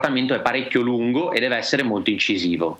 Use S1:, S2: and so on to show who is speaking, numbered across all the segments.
S1: trattamento è parecchio lungo e deve essere molto incisivo.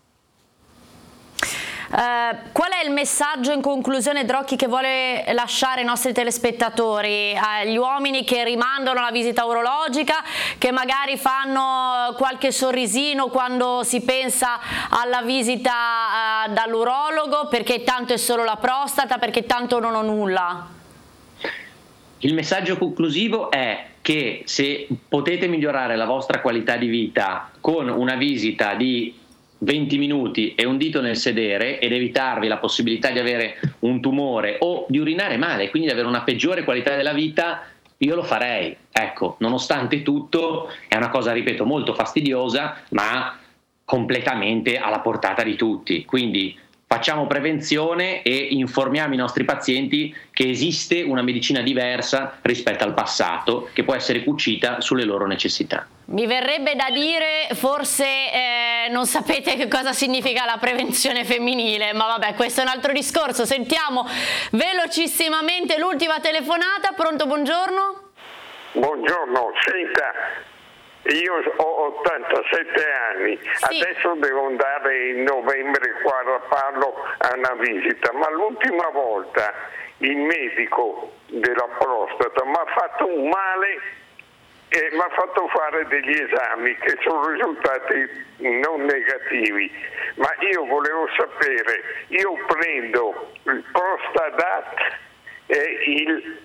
S2: Qual è il messaggio in conclusione, Drocchi, che vuole lasciare ai nostri telespettatori, agli uomini che rimandano la visita urologica, che magari fanno qualche sorrisino quando si pensa alla visita dall'urologo perché tanto è solo la prostata, perché tanto non ho nulla?
S1: Il messaggio conclusivo è che se potete migliorare la vostra qualità di vita con una visita di 20 minuti e un dito nel sedere ed evitarvi la possibilità di avere un tumore o di urinare male, quindi di avere una peggiore qualità della vita, io lo farei. Ecco, nonostante tutto è una cosa, ripeto, molto fastidiosa, ma completamente alla portata di tutti. Quindi facciamo prevenzione e informiamo i nostri pazienti che esiste una medicina diversa rispetto al passato, che può essere cucita sulle loro necessità.
S2: Mi verrebbe da dire, forse non sapete che cosa significa la prevenzione femminile, ma vabbè, questo è un altro discorso. Sentiamo velocissimamente l'ultima telefonata. Pronto, buongiorno?
S3: Buongiorno, senta, io ho 87 anni,
S2: sì.
S3: Adesso devo andare in novembre qua a farlo a una visita, ma l'ultima volta il medico della prostata mi ha fatto un male e mi ha fatto fare degli esami che sono risultati non negativi, ma io volevo sapere, io prendo il Prostadat e il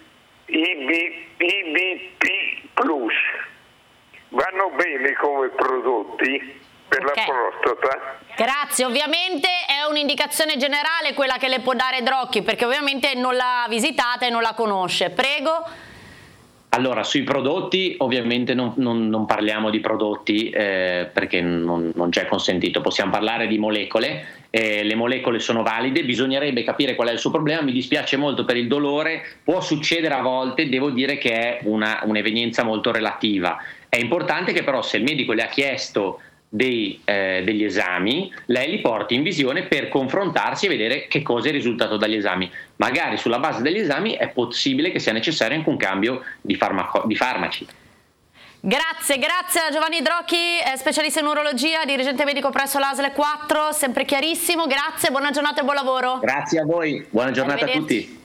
S3: IBP Plus, vanno bene come prodotti per la prostata?
S2: Grazie, ovviamente è un'indicazione generale quella che le può dare Drocchi, perché ovviamente non l'ha visitata e non la conosce. Prego.
S1: Allora, sui prodotti ovviamente non parliamo di prodotti perché non c'è consentito, possiamo parlare di molecole, le molecole sono valide, bisognerebbe capire qual è il suo problema, mi dispiace molto per il dolore, può succedere a volte, devo dire che è un'evenienza molto relativa. È importante che però se il medico le ha chiesto degli esami, lei li porti in visione per confrontarsi e vedere che cosa è risultato dagli esami. Magari sulla base degli esami è possibile che sia necessario anche un cambio di farmaci.
S2: Grazie a Giovanni Drocchi, specialista in urologia, dirigente medico presso l'ASL 4, sempre chiarissimo. Grazie, buona giornata e buon lavoro.
S1: Grazie a voi, buona giornata a tutti.